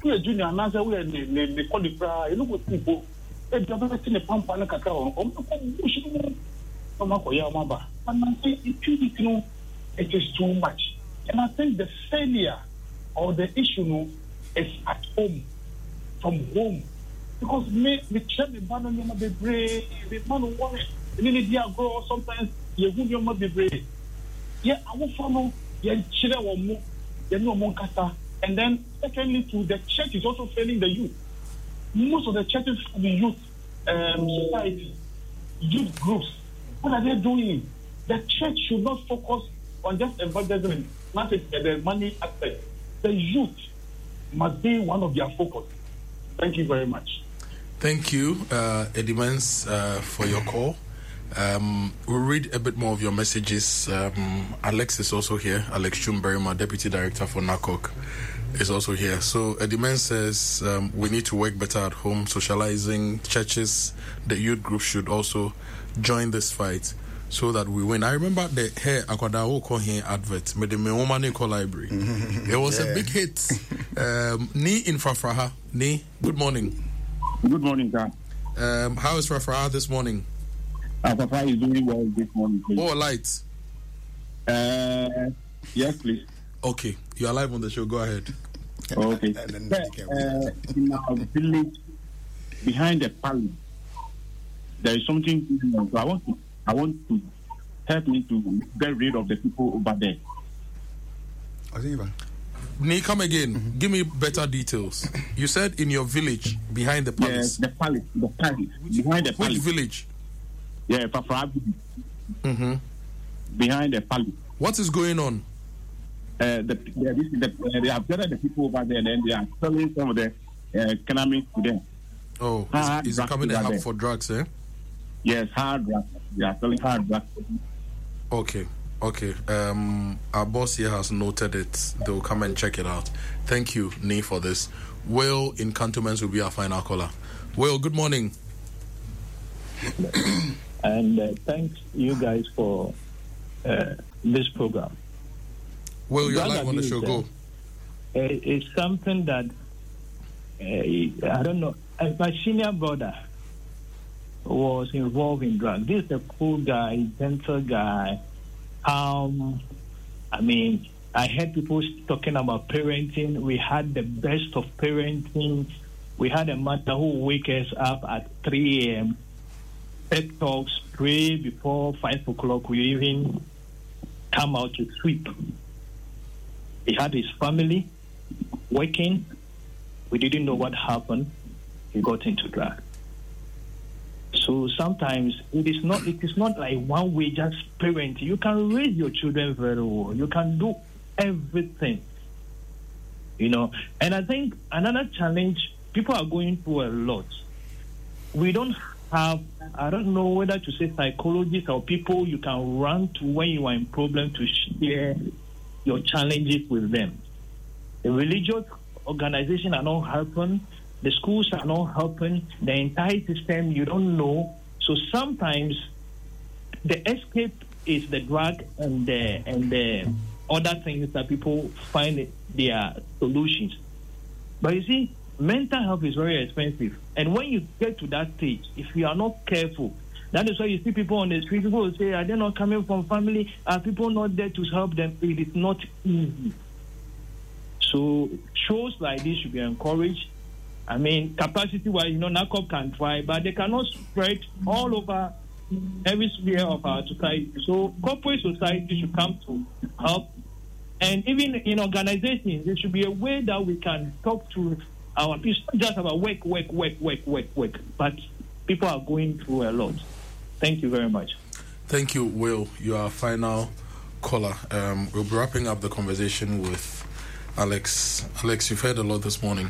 we are junior and answer we are the qualifier, you know what people, it's just in a pump and a cacao, and I think it is too much. And I think the failure or the issue is at home, from home. Because we check the man on your brave, the man who want it, and then they grow sometimes you won't your be brave. Yeah, I will follow your children or move, you know, Moncata. And then, secondly, too, the church is also failing the youth. Most of the churches for the youth society, youth groups, what are they doing? The church should not focus on just evangelism, not the money aspect. The youth must be one of their focus. Thank you very much. Thank you, Edimans, for your call. We'll read a bit more of your messages. Alex is also here. Alex Chumberry, my Deputy Director for NACOC, is also here. So Edimans says we need to work better at home, socializing. Churches, the youth group should also join this fight so that we win. I remember the Hey Akwadawo Kohin advert, made the Woman Eco Library. It was a big hit. Ni in Fafraha. Ni, good morning. Good morning, sir. How is Fafraha this morning? Fafraha is doing well this morning, please. Oh, lights. Yes, please. Okay, you are live on the show. Go ahead. Okay. In our village, behind the palace, there is something. So I want to help me to get rid of the people over there. Ni, come again. Mm-hmm. Give me better details. You said in your village, behind the palace. Yes, the palace. Behind the palace. Which village? Yeah, Fafraha. Mm-hmm. Behind the palace. What is going on? They have gathered the people over there, and then they are selling some of the cannabis to them. Oh, is it coming a hub for drugs, eh? Yes, hard drugs. They are selling hard drugs. Okay. Our boss here has noted it. They will come and check it out. Thank you, Nee, for this. Will in Cantonments will be our final caller. Will, good morning. And thanks you guys for this program. Will, you're live on the show. Go. It's something that I don't know. My senior brother was involved in drugs. This is a cool guy, gentle guy. I mean, I heard people talking about parenting. We had the best of parenting. We had a mother who woke us up at 3 a.m. Pep talks, pray before 5 o'clock. We even come out to sweep. He had his family working. We didn't know what happened. He got into drugs. So sometimes it is not like one way just parent. You can raise your children very well. You can do everything. And I think another challenge, people are going through a lot. We don't have, I don't know whether to say psychologists or people you can run to when you are in problem to share your challenges with them. The religious organization are not helping. The schools are not helping. The entire system, you don't know. So sometimes the escape is the drug and the other things that people find their solutions. But you see, mental health is very expensive. And when you get to that stage, if you are not careful, that is why you see people on the street, people will say, are they not coming from family? Are people not there to help them? It is not easy. So shows like this should be encouraged. I mean, capacity-wise, NACOP can try, but they cannot spread all over every sphere of our society. So corporate society should come to help. And even in organizations, there should be a way that we can talk to our people, not just about work, but people are going through a lot. Thank you very much. Thank you, Will. You are our final caller. We'll be wrapping up the conversation with Alex. Alex, you've heard a lot this morning.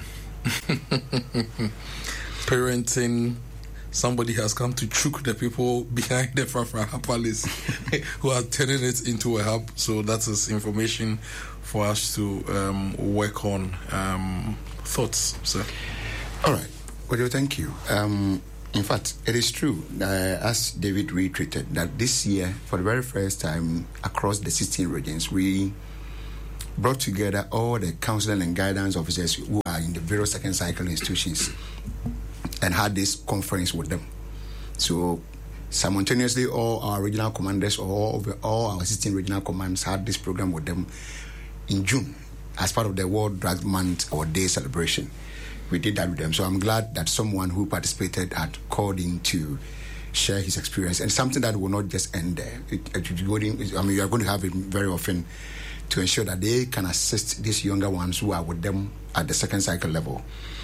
Parenting, somebody has come to choke the people behind the Fafraha Palace who are turning it into a hub. So that is information for us to work on. Thoughts, sir? All right. Well, thank you. In fact, it is true, as David reiterated, that this year, for the very first time across the 16 regions, we brought together all the counseling and guidance officers who are in the various second cycle institutions and had this conference with them. So simultaneously, all our regional commanders, all our assistant regional commands had this program with them in June as part of the World Drug Month or Day celebration. We did that with them. So I'm glad that someone who participated had called in to share his experience, and something that will not just end there. You are going to have it very often to ensure that they can assist these younger ones who are with them at the second cycle level.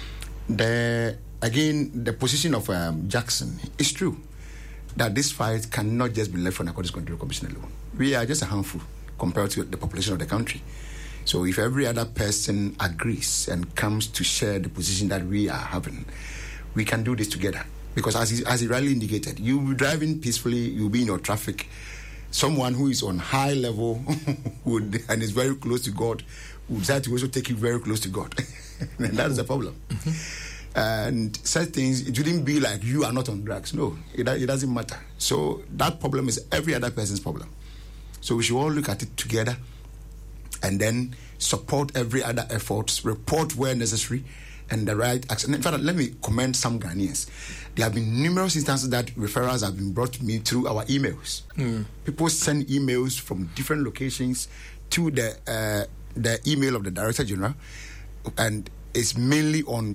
The position of Jackson is true that this fight cannot just be left for Narcotics Control Commission alone. We are just a handful compared to the population of the country. So if every other person agrees and comes to share the position that we are having, we can do this together. Because as he rightly indicated, you'll be driving peacefully, you'll be in your traffic. Someone who is on high level and is very close to God would decide to also take you very close to God. And that is the problem. Mm-hmm. And such things, it wouldn't be like you are not on drugs. No, it doesn't matter. So that problem is every other person's problem. So we should all look at it together and then support every other effort, report where necessary, and the right action. In fact, let me commend some Ghanaians. There have been numerous instances that referrals have been brought to me through our emails. People send emails from different locations to the email of the Director General, and it's mainly on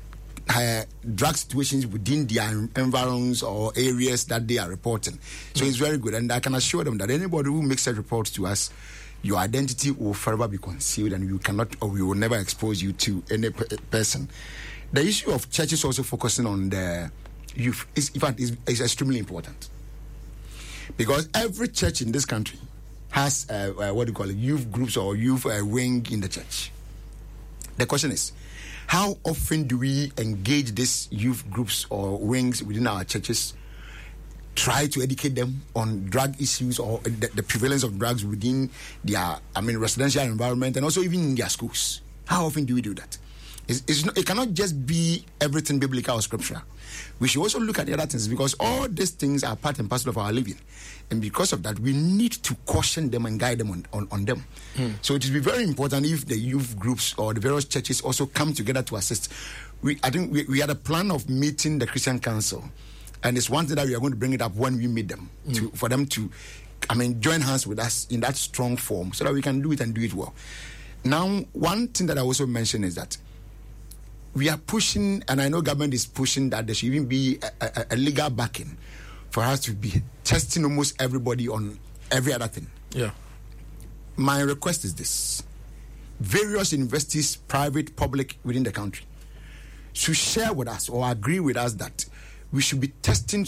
drug situations within their environs or areas that they are reporting. So it's very good, and I can assure them that anybody who makes such reports to us, your identity will forever be concealed, and you cannot, or we will never expose you to any person. The issue of churches also focusing on the youth is extremely important, because every church in this country has youth groups or youth wing in the church. The question is, how often do we engage these youth groups or wings within our churches, try to educate them on drug issues or the prevalence of drugs within their residential environment and also even in their schools? How often do we do that? It cannot just be everything biblical or scriptural. We should also look at the other things, because all these things are part and parcel of our living. And because of that, we need to caution them and guide them on them. So it will be very important if the youth groups or the various churches also come together to assist. I think we had a plan of meeting the Christian Council. And it's one thing that we are going to bring it up when we meet them, for them to, join hands with us in that strong form so that we can do it and do it well. Now, one thing that I also mentioned is that we are pushing, and I know government is pushing, that there should even be a legal backing for us to be testing almost everybody on every other thing. Yeah. My request is this: various universities, private, public, within the country, should share with us or agree with us that we should be testing.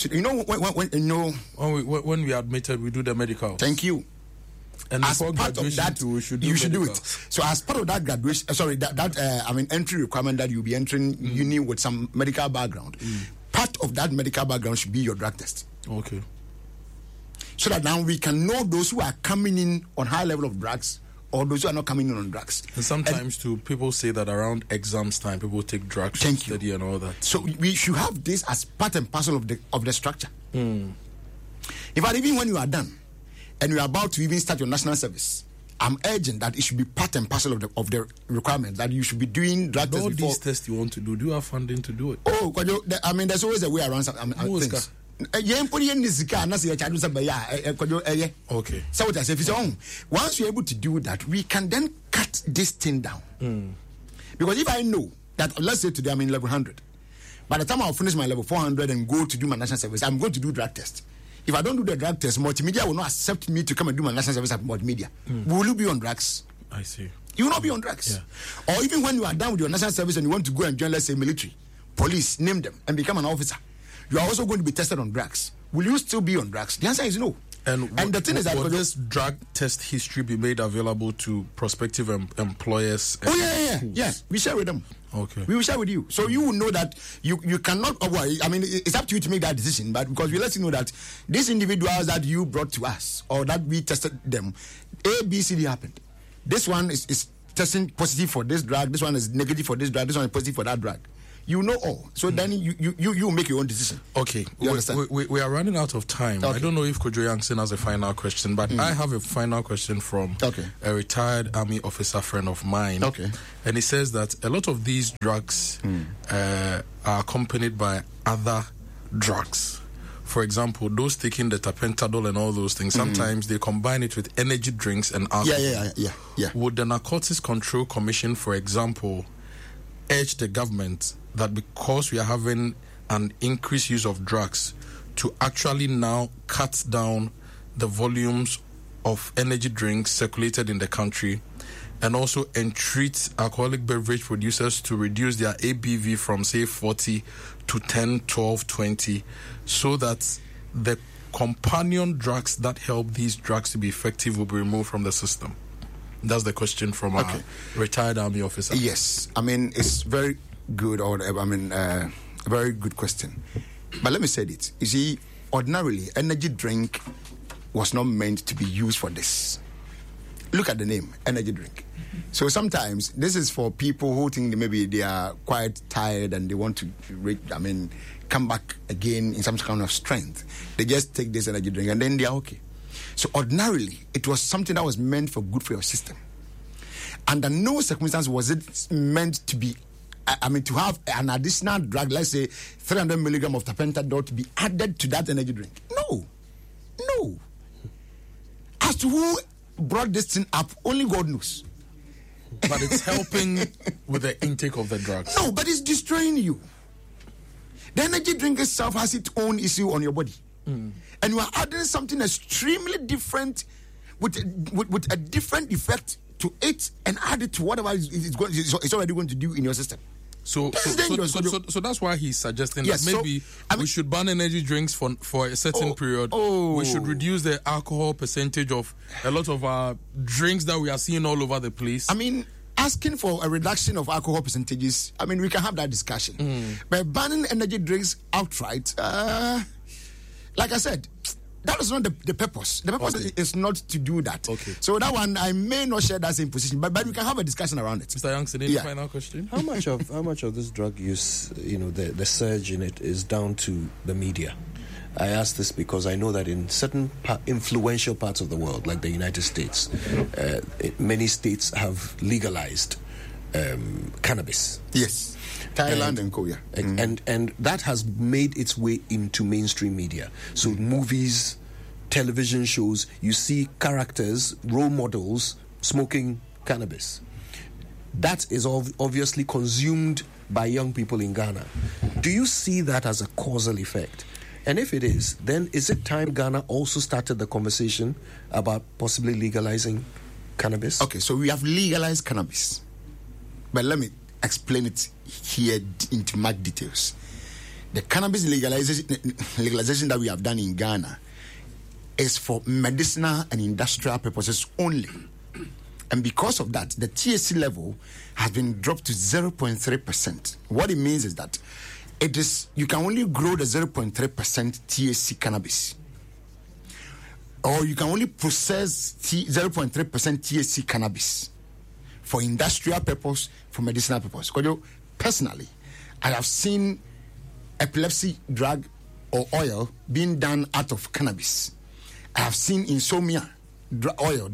When we are admitted, we do the medical. Thank you. And as part of that, we should do you should do it. medicals. So as part of that graduation, entry requirement that you'll be entering uni with some medical background. Part of that medical background should be your drug test. Okay. So that now we can know those who are coming in on high level of drugs or those who are not coming in on drugs. And sometimes too, people say that around exams time, people take drugs to study and all that. So we should have this as part and parcel of the structure. In fact, even when you are done and you are about to even start your national service, I'm urging that it should be part and parcel of the requirement that you should be doing drug tests before. All these tests you want to do you have funding to do it? Oh, there's always a way around some things. Okay. So what I say, once you're able to do that, we can then cut this thing down. Because if I know that, let's say today I'm in level 100, by the time I'll finish my level 400 and go to do my national service, I'm going to do drug test. If I don't do the drug test, multimedia will not accept me to come and do my national service at multimedia. Will you be on drugs? I see. You will not be on drugs. Yeah. Or even when you are done with your national service and you want to go and join, let's say, military, police, name them, and become an officer, you are also going to be tested on drugs. Will you still be on drugs? The answer is no. And the thing is that will this drug test history be made available to prospective employers? Yes, we share with them. Okay, we will share with you, so you will know that you cannot. It's up to you to make that decision. But because we let you know that these individuals that you brought to us or that we tested them, A, B, C, D happened. This one is testing positive for this drug. This one is negative for this drug. This one is positive for that drug. you know all. So then you make your own decision. Okay, you understand? We are running out of time. Okay. I don't know if Kojo Yankson has a final question, but I have a final question from a retired army officer friend of mine. Okay. And he says that a lot of these drugs are accompanied by other drugs. For example, those taking the tapentadol and all those things, sometimes they combine it with energy drinks and alcohol. Yeah. Would the Narcotics Control Commission, for example, urge the government that because we are having an increased use of drugs to actually now cut down the volumes of energy drinks circulated in the country, and also entreat alcoholic beverage producers to reduce their ABV from, say, 40 to 10, 12, 20, so that the companion drugs that help these drugs to be effective will be removed from the system? That's the question from a retired army officer. Yes. I mean, it's very good, a very good question. But let me say it. You see, ordinarily, energy drink was not meant to be used for this. Look at the name, energy drink. So sometimes this is for people who think maybe they are quite tired and they want to, come back again in some kind of strength. They just take this energy drink and then they are okay. So ordinarily, it was something that was meant for good for your system. Under no circumstance was it meant to be, to have an additional drug, let's say 300 milligram of tapentadol to be added to that energy drink. No. As to who brought this thing up, only God knows. But it's helping with the intake of the drugs. No, but it's destroying you. The energy drink itself has its own issue on your body. And you are adding something extremely different with a different effect to it and add it to whatever it's already going to do in your system. So that's why he's suggesting that maybe we should ban energy drinks for a certain period. We should reduce the alcohol percentage of a lot of our drinks that we are seeing all over the place. Asking for a reduction of alcohol percentages, we can have that discussion. But banning energy drinks outright, like I said, that is not the purpose. The purpose is not to do that. Okay. So that one, I may not share that same position, but we can have a discussion around it. Mr. Youngson, any final question? How much of this drug use, the surge in it is down to the media? I ask this because I know that in certain influential parts of the world, like the United States, many states have legalized cannabis. Yes. Thailand and Korea. And that has made its way into mainstream media. So movies, television shows, you see characters, role models smoking cannabis. That is obviously consumed by young people in Ghana. Do you see that as a causal effect? And if it is, then is it time Ghana also started the conversation about possibly legalizing cannabis? Okay, so we have legalized cannabis. But let me explain it here into much details. The cannabis legalization that we have done in Ghana is for medicinal and industrial purposes only. And because of that, the THC level has been dropped to 0.3%. What it means is that you can only grow the 0.3% THC cannabis, or you can only process 0.3% THC cannabis for industrial purpose, for medicinal purpose. Because personally, I have seen epilepsy drug or oil being done out of cannabis. I have seen insomnia oil,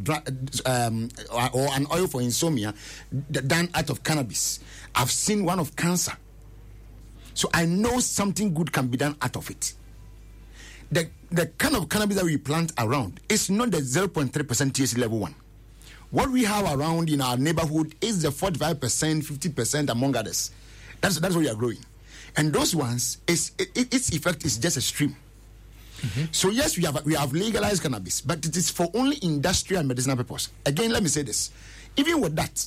or an oil for insomnia done out of cannabis. I've seen one of cancer. So I know something good can be done out of it. The kind of cannabis that we plant around is not the 0.3% THC level one. What we have around in our neighborhood is the 45%, 50% among others. That's what we are growing. And those ones, its effect is just extreme. So yes, we have legalized cannabis, but it is for only industrial and medicinal purpose. Again, let me say this. Even with that,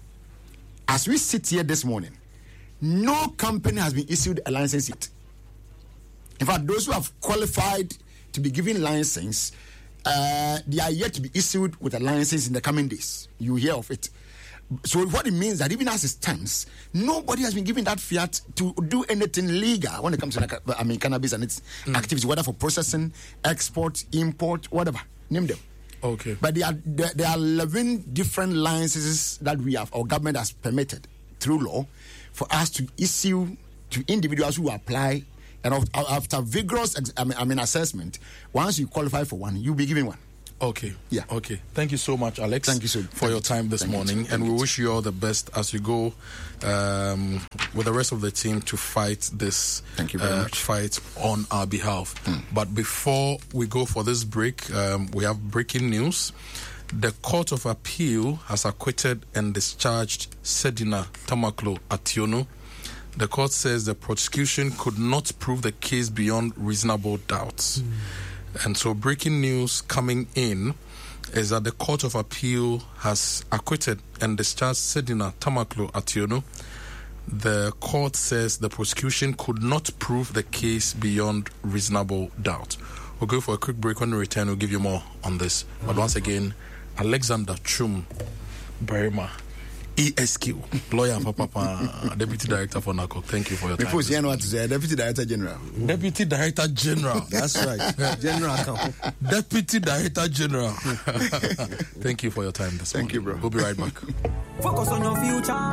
as we sit here this morning, no company has been issued a license yet. In fact, those who have qualified to be given license, they are yet to be issued with a license in the coming days. You hear of it. So what it means that even as it stands, nobody has been given that fiat to do anything legal when it comes to cannabis and its activities, whether for processing, export, import, whatever. Name them. Okay. But there are 11 different licenses that our government has permitted through law for us to issue to individuals who apply, and after vigorous assessment, once you qualify for one, you'll be given one. Okay. Yeah. Okay. Thank you so much, Alex. Thank you for your time this morning, and we wish you all the best as you go with the rest of the team to fight this. Thank you very much. Fight on our behalf. But before we go for this break, we have breaking news. The Court of Appeal has acquitted and discharged Sedina Tamaklo Ationu. The court says the prosecution could not prove the case beyond reasonable doubts. And so breaking news coming in is that the Court of Appeal has acquitted and discharged Sedina Tamaklo Ationu. The court says the prosecution could not prove the case beyond reasonable doubt. We'll go for a quick break. When we return, we'll give you more on this. But once again, Alexander Chum Berima, ESQ, lawyer for Papa, Deputy Director for NACOC. Thank you for your time. Before you know what to say, Deputy Director General. Deputy Director General. That's right. General. Deputy Director General. Thank you for your time this morning. Thank you, bro. We'll be right back. Focus on your future.